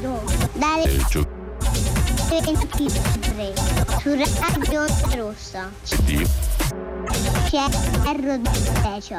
sabato dalle 23 su Radio Rossa. C'è Rodecia.